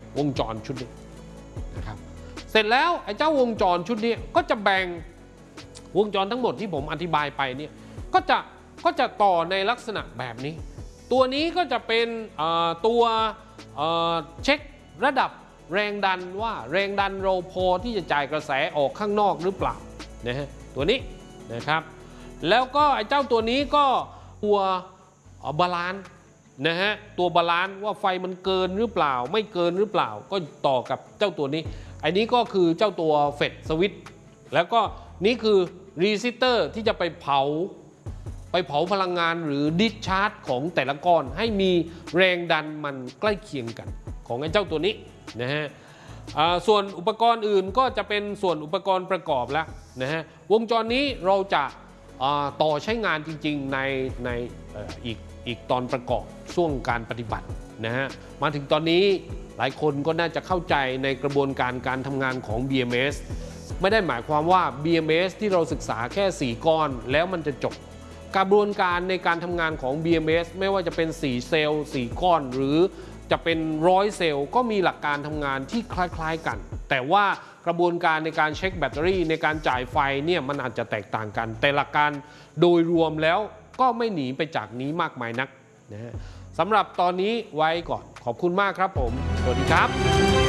วงจรชุดนี้นะครับเสร็จแล้วไอ้เจ้าวงจรชุดนี้ก็จะแบ่งวงจรทั้งหมดที่ผมอธิบายไปเนี่ยก็จะต่อในลักษณะแบบนี้ตัวนี้ก็จะเป็นตัวเช็คระดับแรงดันว่าแรงดันเราพอที่จะจ่ายกระแสออกข้างนอกหรือเปล่านะฮะตัวนี้นะครับแล้วก็ไอ้เจ้าตัวนี้ก็ตัวบาลานซ์นะฮะตัวบาลานซ์ว่าไฟมันเกินหรือเปล่าไม่เกินหรือเปล่าก็ต่อกับเจ้าตัวนี้อันนี้ก็คือเจ้าตัวเฟดสวิตช์แล้วก็นี่คือรีซิสเตอร์ที่จะไปเผาพลังงานหรือดิสชาร์จของแต่ละก้อนให้มีแรงดันมันใกล้เคียงกันของไอ้เจ้าตัวนี้นะฮะส่วนอุปกรณ์อื่นก็จะเป็นส่วนอุปกรณ์ประกอบแล้วนะฮะวงจรนี้เราจะต่อใช้งานจริงๆในอีกตอนประกอบช่วงการปฏิบัตินะฮะมาถึงตอนนี้หลายคนก็น่าจะเข้าใจในกระบวนการทำงานของ BMS ไม่ได้หมายความว่า BMS ที่เราศึกษาแค่4ก้อนแล้วมันจะจบกระบวนการในการทำงานของ BMS ไม่ว่าจะเป็น4เซลล์4ก้อนหรือจะเป็น100เซลล์ก็มีหลักการทำงานที่คล้ายๆกันแต่ว่ากระบวนการในการเช็คแบตเตอรี่ในการจ่ายไฟเนี่ยมันอาจจะแตกต่างกันแต่หลักการโดยรวมแล้วก็ไม่หนีไปจากนี้มากมายนักนะฮะสำหรับตอนนี้ไว้ก่อนขอบคุณมากครับผมสวัสดีครับ